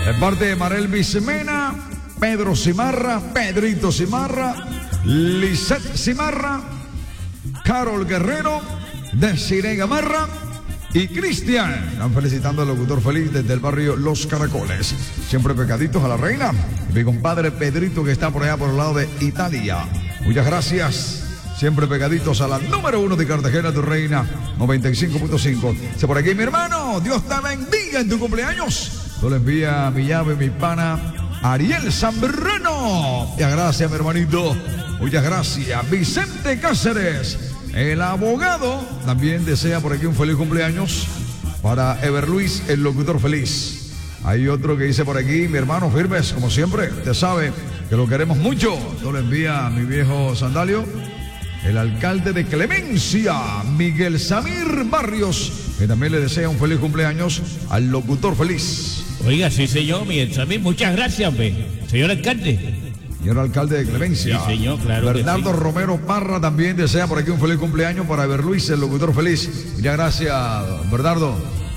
En parte de Marelvis Mena, Pedro Cimarra, Pedrito Cimarra, Lisette Cimarra, Carol Guerrero, Desiree Gamarra y Cristian. Están felicitando al locutor feliz desde el barrio Los Caracoles. Siempre pegaditos a la reina. Mi compadre Pedrito, que está por allá por el lado de Italia. Muchas gracias. Siempre pegaditos a la número 1 de Cartagena, tu reina, 95.5. Se por aquí, mi hermano, Dios te bendiga en tu cumpleaños. Yo le envía mi llave, mi pana, Ariel Zambrano. Muchas gracias, mi hermanito. Muchas gracias. Vicente Cáceres, el abogado, también desea por aquí un feliz cumpleaños para Ever Luis, el locutor feliz. Hay otro que dice por aquí, mi hermano Firmes, como siempre, usted sabe que lo queremos mucho. Yo le envía a mi viejo Sandalio, el alcalde de Clemencia, Miguel Samir Barrios, que también le desea un feliz cumpleaños al locutor feliz. Oiga, sí, señor, Miguel Samir, muchas gracias, señor alcalde. Señor alcalde de Clemencia. Sí, señor, claro. Bernardo que sí. Romero Parra también desea por aquí un feliz cumpleaños para Ever Luis, el locutor feliz. Muchas gracias, Bernardo.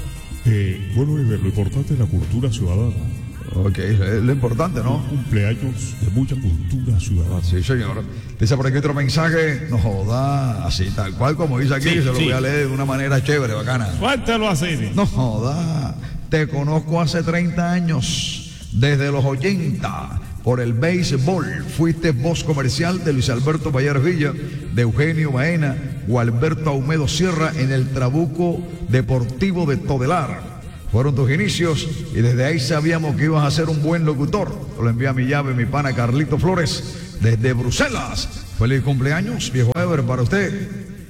Bueno, Ever, lo importante es la cultura ciudadana. Ok, es lo importante, ¿no? Un cumpleaños de mucha cultura ciudadana. Sí, señor. Dice por aquí otro mensaje, no joda, así tal cual como dice aquí, Sí, se lo sí. voy a leer de una manera chévere, bacana. Suéltelo así. No joda, te conozco hace 30 años, desde los 80, por el béisbol. Fuiste voz comercial de Luis Alberto Vallar Villa, de Eugenio Baena o Alberto Aumedo Sierra en el Trabuco Deportivo de Todelar. Fueron tus inicios y desde ahí sabíamos que ibas a ser un buen locutor. Lo envía mi llave, mi pana Carlito Flores, desde Bruselas. Feliz cumpleaños, viejo Ever, para usted.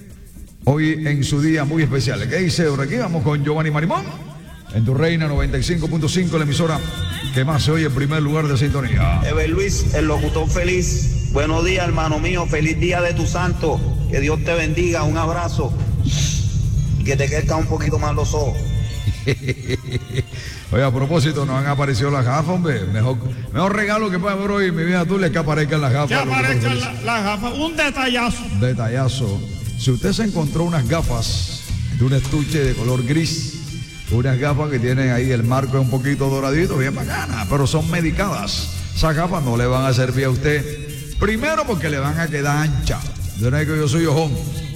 Hoy en su día muy especial. ¿Qué dice por aquí? Vamos con Giovanni Marimón. En tu reina 95.5, la emisora que más se oye en primer lugar de sintonía. Ever Luis, el locutor feliz. Buenos días, hermano mío. Feliz día de tu santo. Que Dios te bendiga. Un abrazo. Y que te crezcan un poquito más los ojos. Oye, a propósito, nos han aparecido las gafas, hombre. Mejor regalo que puede haber hoy, mi vieja Tulia, es que aparezcan las gafas. Que aparezcan las gafas. Un detallazo. Detallazo. Si usted se encontró unas gafas de un estuche de color gris, unas gafas que tienen ahí el marco un poquito doradito, bien bacana, pero son medicadas. Esas gafas no le van a servir a usted. Primero, porque le van a quedar anchas. Yo no es que yo soy ojón.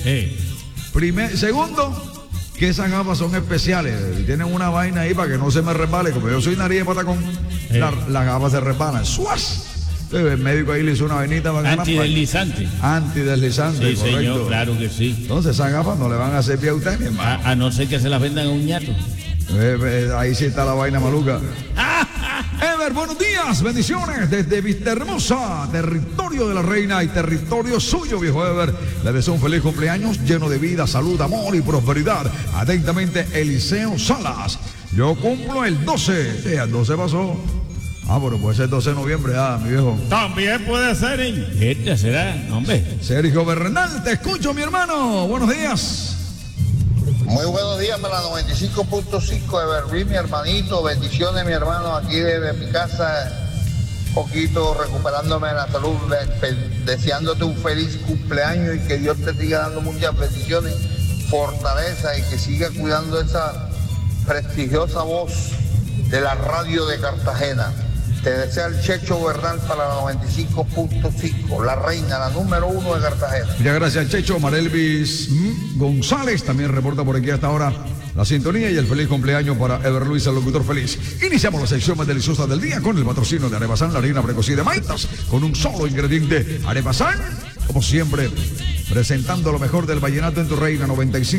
Segundo, que esas gafas son especiales y tienen una vaina ahí para que no se me resbale. Como yo soy nariz de patacón, las gafas se resbalan. ¡Suas! El médico ahí le hizo una vainita bacana. Antideslizante. Antideslizante, Sí, correcto. señor, claro que sí. Entonces esas gafas no le van a servir a usted, mi hermano. A no ser que se las vendan a un ñato. Ahí sí está la vaina maluca. Ever, buenos días, bendiciones desde Vistahermosa, territorio de la reina y territorio suyo, viejo Ever. Le deseo un feliz cumpleaños lleno de vida, salud, amor y prosperidad. Atentamente, Eliseo Salas. Yo cumplo el 12. Sí, el 12 pasó. Pero puede ser 12 de noviembre, mi viejo. También puede ser, Este será, hombre. Sergio Bernal, te escucho, mi hermano. Buenos días. Muy buenos días, para la 95.5 de Berlín, mi hermanito. Bendiciones, mi hermano, aquí desde mi casa. Un poquito recuperándome de la salud, deseándote un feliz cumpleaños y que Dios te siga dando muchas bendiciones, fortaleza y que siga cuidando esa prestigiosa voz de la radio de Cartagena. Te desea el Checho Bernal para la 95.5, la reina, la número 1 de Cartagena. Muchas gracias, Checho. Marelvis González también reporta por aquí hasta ahora la sintonía y el feliz cumpleaños para Ever Luis, el locutor feliz. Iniciamos la sección más deliciosa del día con el patrocinio de Arepasan, la harina precocida de Maitas, con un solo ingrediente. Arepasan, como siempre, presentando lo mejor del vallenato en tu reina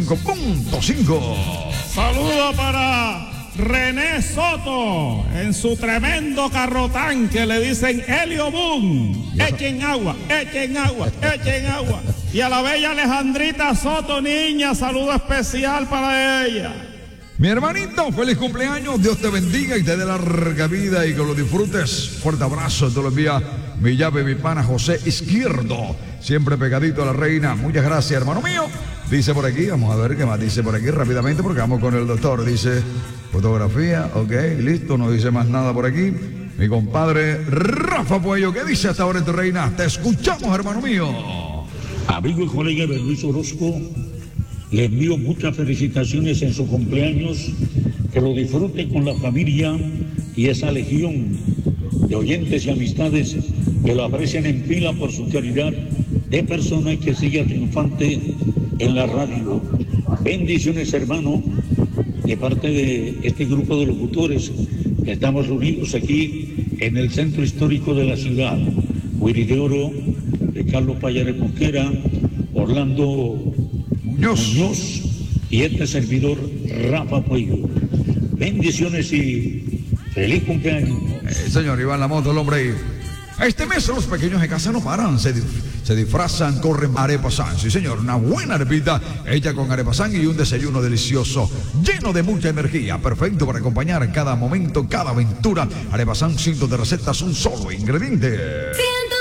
95.5. Saludo para René Soto en su tremendo carrotán que le dicen Helio Boom. Echen agua, echen agua, echen agua. Y a la bella Alejandrita Soto, niña, saludo especial para ella. Mi hermanito, feliz cumpleaños, Dios te bendiga y te dé larga vida y que lo disfrutes. Fuerte abrazo, te lo envía mi llave, mi pana José Izquierdo, siempre pegadito a la reina. Muchas gracias, hermano mío. Dice por aquí, vamos a ver qué más dice por aquí rápidamente porque vamos con el doctor. Dice, fotografía, ok, listo, no dice más nada por aquí. Mi compadre Rafa Puello, ¿qué dice hasta ahora en tu reina? Te escuchamos, hermano mío. Amigo y colega de Luis Orozco, le envío muchas felicitaciones en su cumpleaños que lo disfrute con la familia y esa legión de oyentes y amistades que lo aprecian en pila por su calidad de persona y que sigue triunfante en la radio. Bendiciones, hermano, de parte de este grupo de locutores que estamos reunidos aquí en el centro histórico de la ciudad. Willy de Oro, de Carlos Payares Mosquera, Orlando Muñoz y este servidor Rafa Puello. Bendiciones y feliz cumpleaños. Señor Iván Lamoto, el hombre. Este mes los pequeños de casa no paran, se disfrazan, corren arepasan. Sí, señor, una buena arepita hecha con arepasan y un desayuno delicioso, lleno de mucha energía, perfecto para acompañar cada momento, cada aventura. Arepasan, cientos de recetas, un solo ingrediente.